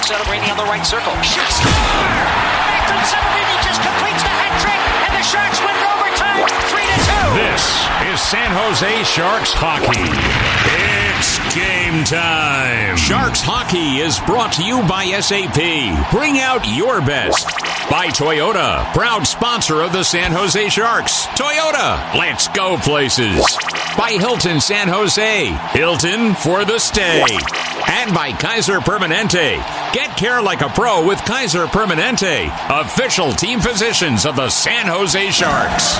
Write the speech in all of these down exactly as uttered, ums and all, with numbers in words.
Celebrini on the right circle. Shot score! Macklin Celebrini just completes the hat trick, and the Sharks win in overtime, three to two. This is San Jose Sharks hockey. It's game time. Sharks hockey is brought to you by S A P. Bring out your best. By Toyota, proud sponsor of the San Jose Sharks. Toyota, let's go places. By Hilton San Jose, Hilton for the stay. And by Kaiser Permanente. Get care like a pro with Kaiser Permanente, official team physicians of the San Jose Sharks.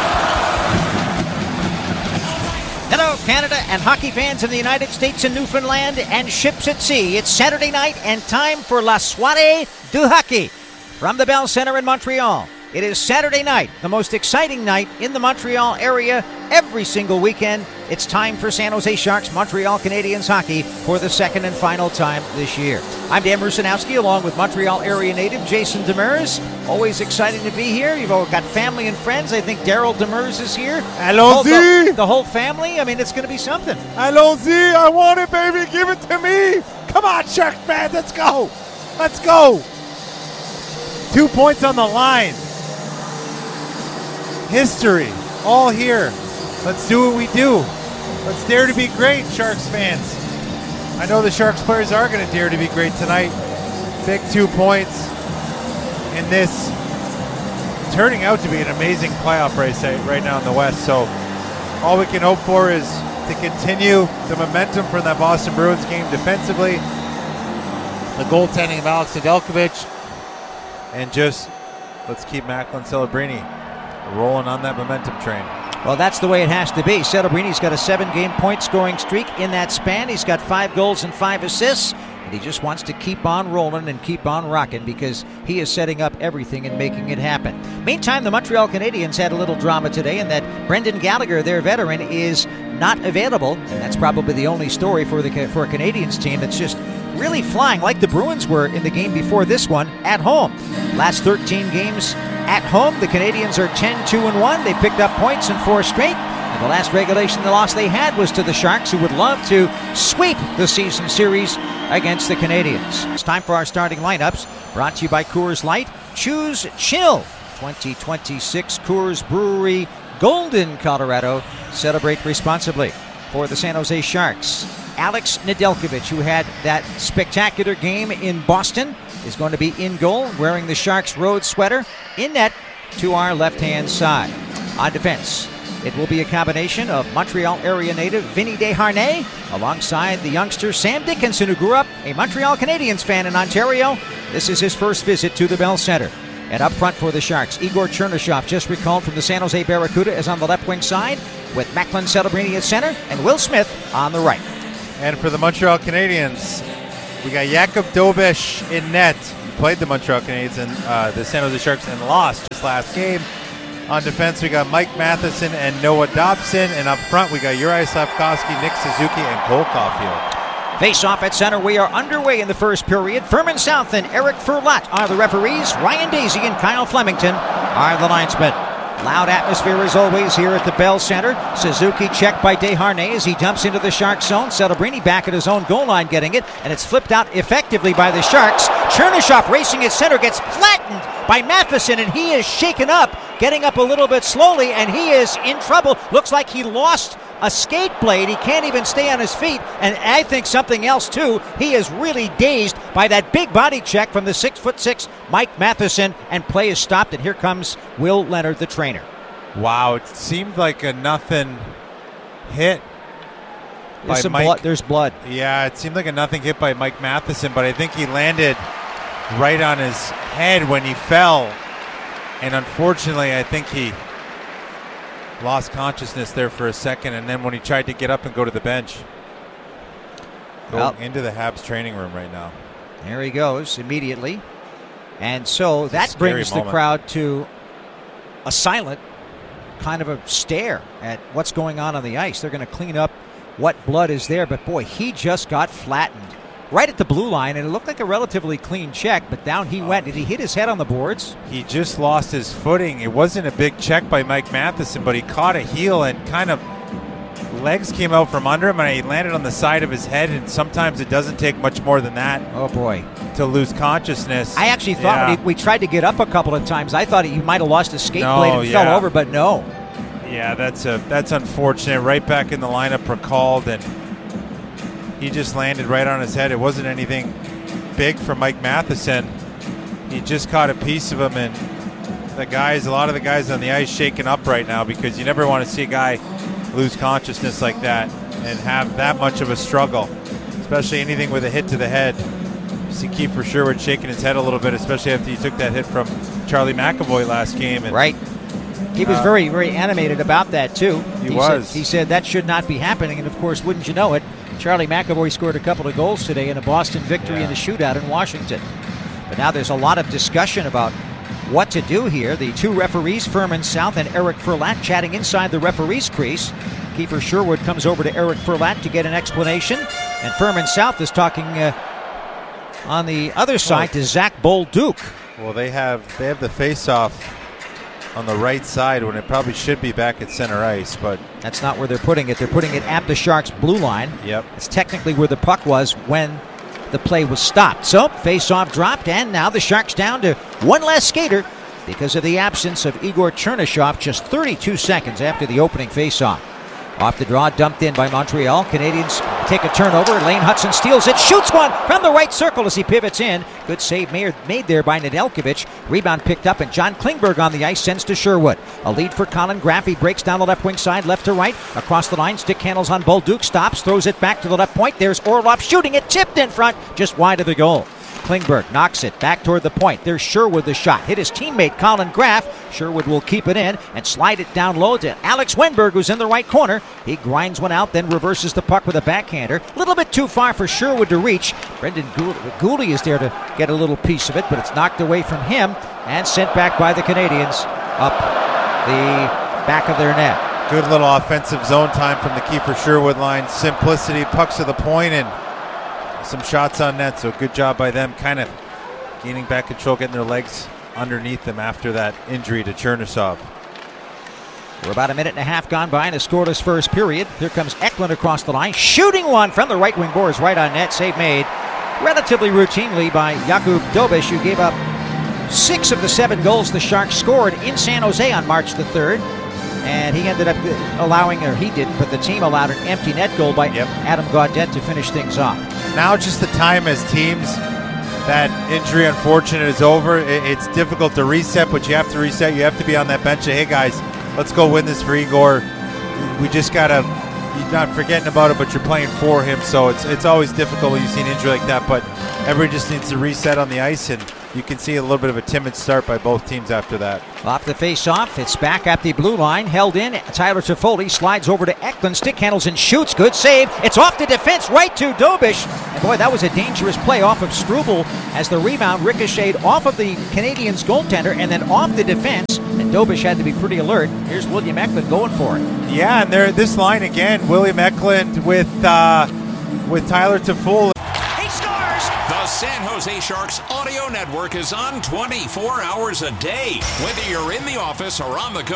Hello, Canada and hockey fans in the United States and Newfoundland and ships at sea. It's Saturday night and time for La Soirée du Hockey from the Bell Center in Montreal. It is Saturday night, the most exciting night in the Montreal area every single weekend. It's time for San Jose Sharks Montreal Canadiens hockey for the second and final time this year. I'm Dan Rusanowski along with Montreal area native Jason Demers. Always exciting to be here. You've all got family and friends. I think Daryl Demers is here. Allons-y! The, the whole family. I mean, it's going to be something. Allons-y! I want it, baby. Give it to me. Come on, Shark fans. Let's go. Let's go. Two points on the line. History, all here. Let's do what we do. Let's dare to be great, Sharks fans. I know the Sharks players are going to dare to be great tonight. Big two points in this turning out to be an amazing playoff race right now in the West. So all we can hope for is to continue the momentum from that Boston Bruins game defensively, the goaltending of Alex Nedeljkovic, and just let's keep Macklin Celebrini rolling on that momentum train. Well, that's the way it has to be. Celebrini's got a seven-game point-scoring streak in that span. He's got five goals and five assists, and he just wants to keep on rolling and keep on rocking because he is setting up everything and making it happen. Meantime, the Montreal Canadiens had a little drama today in that Brendan Gallagher, their veteran, is not available, and that's probably the only story for the for a Canadiens team that's just really flying like the Bruins were in the game before this one at home. Last thirteen games at home, the Canadiens are ten two and one. They picked up points in four straight. And the last regulation loss they had was to the Sharks, who would love to sweep the season series against the Canadiens. It's time for our starting lineups, brought to you by Coors Light. Choose Chill. twenty twenty-six Coors Brewery, Golden, Colorado. Celebrate responsibly. For the San Jose Sharks, Alex Nedeljkovic, who had that spectacular game in Boston, is going to be in goal, wearing the Sharks road sweater, in net to our left-hand side. On defense, it will be a combination of Montreal area native Vinny Desharnais alongside the youngster Sam Dickinson, who grew up a Montreal Canadiens fan in Ontario. This is his first visit to the Bell Center. And up front for the Sharks, Igor Chernyshov, just recalled from the San Jose Barracuda, is on the left wing side, with Macklin Celebrini at center and Will Smith on the right. And for the Montreal Canadiens, we got Jakub Dobeš in net. He played the Montreal Canadiens and uh, the San Jose Sharks and lost just last game. On defense, we got Mike Matheson and Noah Dobson. And up front, we got Uri Slafkovsky, Nick Suzuki, and Cole Caulfield. Face-off at center. We are underway in the first period. Furman South and Eric Furlat are the referees. Ryan Daisy and Kyle Flemington are the linesmen. Loud atmosphere as always here at the Bell Center. Suzuki checked by Desharnais as he dumps into the Sharks zone. Celebrini back at his own goal line getting it, and it's flipped out effectively by the Sharks. Chernyshov racing at center gets flattened by Matheson, and he is shaken up, getting up a little bit slowly, and he is in trouble. Looks like he lost a skate blade. He can't even stay on his feet, and I think something else too. He is really dazed by that big body check from the six foot six Mike Matheson, and play is stopped, and here comes Will Leonard, the trainer. Wow, it seemed like a nothing hit There's by some Mike. blood. There's blood. Yeah, it seemed like a nothing hit by Mike Matheson, but I think he landed right on his head when he fell, and unfortunately, I think he lost consciousness there for a second, and then when he tried to get up and go to the bench, going well, into the Habs training room right now. There he goes immediately. And so that brings moment. the crowd to a silent kind of a stare at what's going on on the ice. They're going to clean up what blood is there, but boy, he just got flattened right at the blue line, and it looked like a relatively clean check, but down he went. Did he hit his head on the boards? He just lost his footing. It wasn't a big check by Mike Matheson, but he caught a heel and kind of legs came out from under him, and he landed on the side of his head, and sometimes it doesn't take much more than that. Oh, boy. To lose consciousness. I actually thought yeah. when he, we tried to get up a couple of times, I thought he might have lost his skate no, blade and yeah. fell over, but no. Yeah, that's a that's unfortunate. Right back in the lineup, recalled, and he just landed right on his head. It wasn't anything big for Mike Matheson. He just caught a piece of him, and the guys, a lot of the guys on the ice shaking up right now because you never want to see a guy lose consciousness like that and have that much of a struggle, especially anything with a hit to the head. You see Kiefer Sherwood shaking his head a little bit, especially after he took that hit from Charlie McAvoy last game. And, right. He was uh, very, very animated about that, too. He, he was. Said, he said that should not be happening, and, of course, wouldn't you know it, Charlie McAvoy scored a couple of goals today in a Boston victory yeah. in the shootout in Washington. But now there's a lot of discussion about what to do here. The two referees, Furman South and Eric Furlat, chatting inside the referee's crease. Kiefer Sherwood comes over to Eric Furlat to get an explanation, and Furman South is talking uh, on the other side to Zach Bolduc. Well, they have they have the face-off on the right side when it probably should be back at center ice, but that's not where they're putting it. They're putting it at the Sharks' blue line. Yep. It's technically where the puck was when the play was stopped. So, face-off dropped, and now the Sharks down to one less skater because of the absence of Igor Chernyshov just thirty-two seconds after the opening face-off. Off the draw, dumped in by Montreal. Canadians take a turnover. Lane Hudson steals it, shoots one from the right circle as he pivots in. Good save made, made there by Nedeljkovic. Rebound picked up, and John Klingberg on the ice sends to Sherwood. A lead for Colin Graff. He breaks down the left wing side, left to right. Across the line, stick handles on Bolduc. Stops, throws it back to the left point. There's Orlov shooting it, tipped in front, just wide of the goal. Klingberg knocks it back toward the point. There's Sherwood the shot. Hit his teammate Colin Graff. Sherwood will keep it in and slide it down low to Alex Wenberg, who's in the right corner. He grinds one out, then reverses the puck with a backhander. A little bit too far for Sherwood to reach. Brendan Gouldy is there to get a little piece of it, but it's knocked away from him and sent back by the Canadians up the back of their net. Good little offensive zone time from the Kiefer Sherwood line. Simplicity, pucks to the point, and some shots on net, so good job by them kind of gaining back control, getting their legs underneath them after that injury to Chernyshov. We're about a minute and a half gone by in a scoreless first period. Here comes Eklund across the line, shooting one from the right wing boards, right on net. Save made relatively routinely by Jakub Dobish, who gave up six of the seven goals the Sharks scored in San Jose on March the third. And he ended up allowing, or he didn't, but the team allowed an empty net goal by yep. Adam Gaudette to finish things off. Now it's just the time as teams, that injury unfortunate is over. It's difficult to reset, but you have to reset. You have to be on that bench. Hey guys, let's go win this for Igor. We just gotta, you're not forgetting about it, but you're playing for him. So it's it's always difficult when you see an injury like that. But everybody just needs to reset on the ice, and you can see a little bit of a timid start by both teams after that. Off the face-off, it's back at the blue line, held in. Tyler Toffoli slides over to Eklund, stick handles and shoots. Good save. It's off the defense, right to Dobish. And boy, that was a dangerous play off of Struble as the rebound ricocheted off of the Canadians' goaltender and then off the defense. And Dobish had to be pretty alert. Here's William Eklund going for it. Yeah, and there, this line again, William Eklund with uh, with Tyler Toffoli. The San Jose Sharks audio network is on twenty-four hours a day. Whether you're in the office or on the go.